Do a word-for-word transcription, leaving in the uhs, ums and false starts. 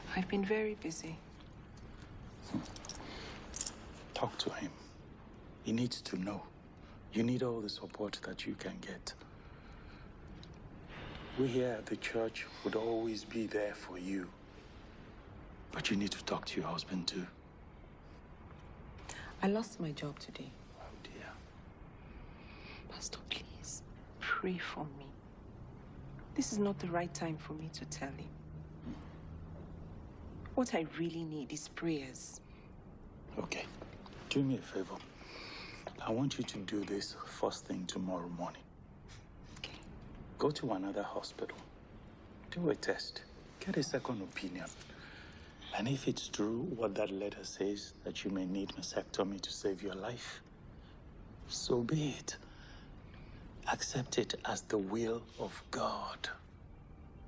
I've been very busy. Talk to him. He needs to know. You need all the support that you can get. We here at the church would always be there for you. But you need to talk to your husband too. I lost my job today. Oh dear. Pastor, please, pray for me. This is not the right time for me to tell him. What I really need is prayers. Okay. Do me a favor. I want you to do this first thing tomorrow morning. Okay. Go to another hospital. Do a test. Get a second opinion. And if it's true what that letter says, that you may need mastectomy to save your life, so be it. Accept it as the will of God.